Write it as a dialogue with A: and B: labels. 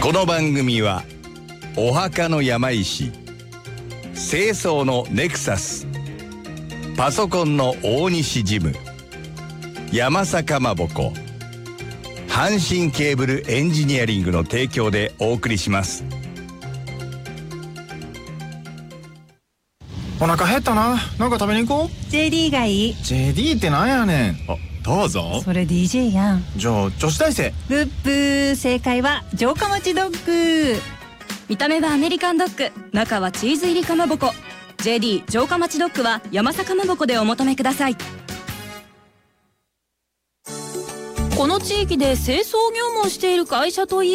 A: この番組はお墓の山石、清掃のネクサス、パソコンの大西ジム、山坂まぼこ、阪神ケーブルエンジニアリングの提供でお送りします。
B: お腹減ったな。なんか食べに行こう。
C: JD がいい。
B: JD ってなんやねん。あ、どうぞ。
C: それ DJ やん。
B: じゃあ女子大生。
C: ブッブー。正解は城下町ドッグ。
D: 見た目はアメリカンドッグ、中はチーズ入りかまぼこ。 JD 城下町ドッグは山坂まぼこでお求めください。この地域で清掃業務をしている会社といえば